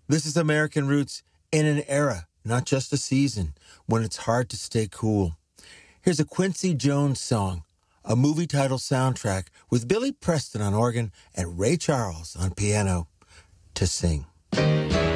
This is American Roots in an era, not just a season, when it's hard to stay cool. Here's a Quincy Jones song, a movie title soundtrack with Billy Preston on organ and Ray Charles on piano, To Sing.